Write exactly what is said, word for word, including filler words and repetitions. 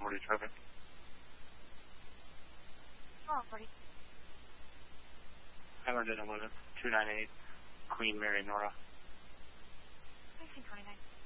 forty traffic. twelve forty. Hamilton eleven, two nine eight, Queen Mary Nora. nineteen twenty-nine.